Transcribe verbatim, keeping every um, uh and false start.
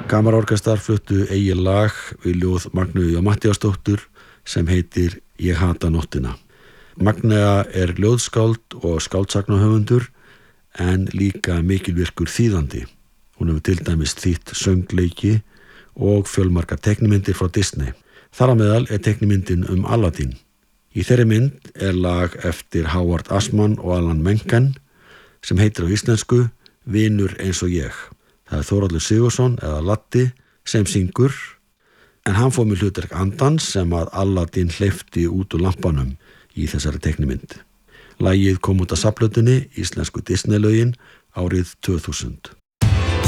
Kammerorkestrar fluttu eigið lag við ljóð Magneu Matthíasdóttur sem heitir Ég hata nóttina. Magnea er ljóðskáld og skáldsagna en líka mikilvirkur þýðandi. Hún hefur til dæmis þýtt söngleiki og fjölmargar teiknimyndir frá Disney. Þar á meðal er teiknimyndin um Aladdin. Í þeirri mynd er lag eftir Howard Ashman og Alan Menken sem heitir á íslensku Vinur eins og ég. Það er Þórhallur Sigurðsson eða Latti sem syngur, en hann fór með hlutverk andans sem að Aladdin hleypti út úr lampanum í þessari teiknimynd. Lagið kom út af safnplötunni Íslensku Disney-lögin árið tvö þúsund.